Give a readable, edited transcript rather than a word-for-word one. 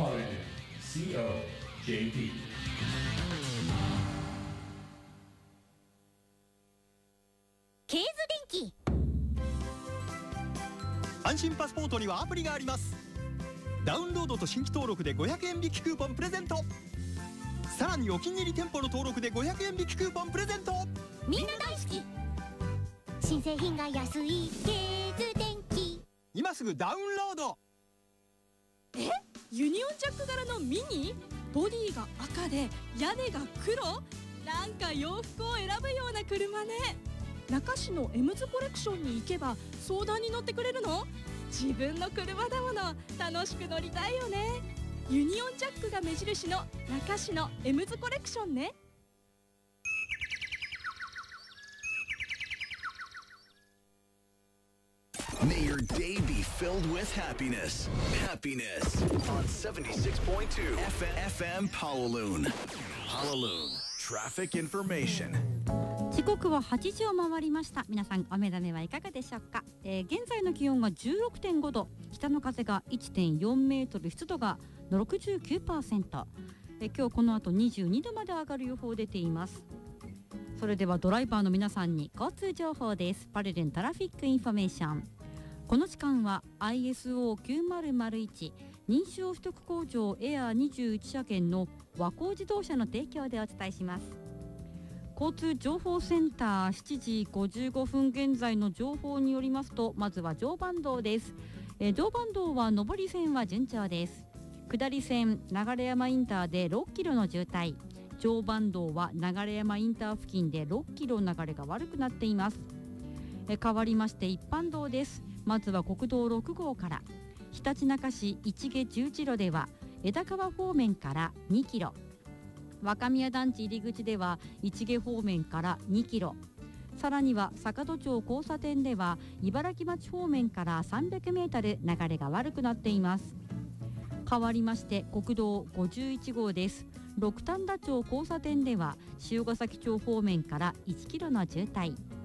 Holiday COJP。 ケーズ電機。 安心パスポートにはアプリがあります。ダウンロードと新規登録で500円引きクーポンプレゼント。さらにお気に入り店舗の登録で500円引きクーポンプレゼント。 みんな大好き。新製品が安いケーズ電機。 今すぐダウンロード。 ユニオンジャック柄のミニ？ボディが赤で屋根が黒？なんか洋服を選ぶような車ね。中市のエムズコレクションに行けば相談に乗ってくれるの？自分の車だもの、楽しく乗りたいよね。ユニオンジャックが目印の中市のエムズコレクションね。 May your day be filled with happiness. Happiness on 76.2 FM Powaloon. Powaloon Traffic Information. 時刻は8時を回りました。皆さんお目覚めはいかがでしょうか。現在の気温が 16.5 度、北の風が 1.4 メートル、湿度が 69%。今日この後22度まで上がる予報出ています。それではドライバーの皆さんに交通情報です。パルルントラフィックインフォメーション。この時間は ISO9001 認証取得工場エアー21車検の和光自動車の提供でお伝えします。交通情報センター7時55分現在の情報によりますと、まずは常磐道です。常磐道は上り線は順調です。下り線流山インターで6キロの渋滞。常磐道は流山インター付近で6キロ流れが悪くなっています。変わりまして一般道です。まずは国道6号からひたちなか市市毛十字路では枝川方面から2キロ、若宮団地入り口では市毛方面から2キロ、さらには坂戸町交差点では茨城町方面から300メートル流れが悪くなっています。変わりまして国道51号です。六反田町交差点では塩ヶ崎町方面から1キロの渋滞。